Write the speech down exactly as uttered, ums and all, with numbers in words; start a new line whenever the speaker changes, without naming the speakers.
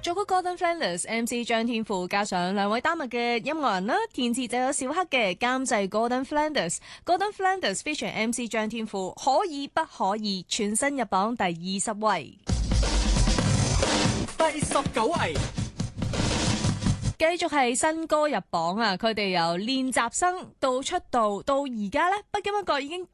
作曲 Gordon Flanders、M C 張天賦，加上兩位丹麥嘅音樂人啦，填詞就有小黑嘅，監製 Gordon Flanders。Gordon Flanders feature M C 張天賦，可以不可以全新入榜第二十位。
第十九位，
繼續係新歌入榜啊！佢哋由練習生到出道到而家呢，不經不覺已經